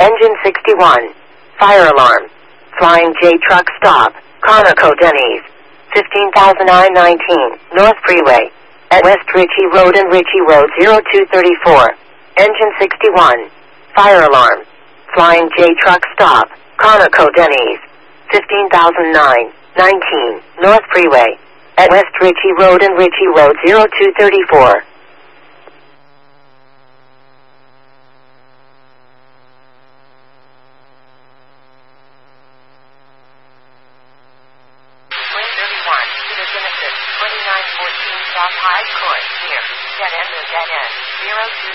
Engine 61. Fire alarm. Flying J truck stop. Conoco Denny's. 15,000 I-19. North Freeway. At West Ritchie Road and Ritchie Road 0234. Engine 61. Fire alarm. Flying J truck stop. Conoco Denny's. 15,009-19. North Freeway. At West Ritchie Road and Ritchie Road 0234. Citizen Assist 2914 South High Court, near, dead end of dead end, 02